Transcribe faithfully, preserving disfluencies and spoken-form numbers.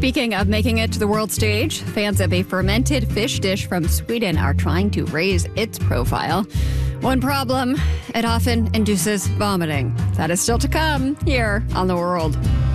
Speaking of making it to the world stage, fans of a fermented fish dish from Sweden are trying to raise its profile. One problem, it often induces vomiting. That is still to come here on The World.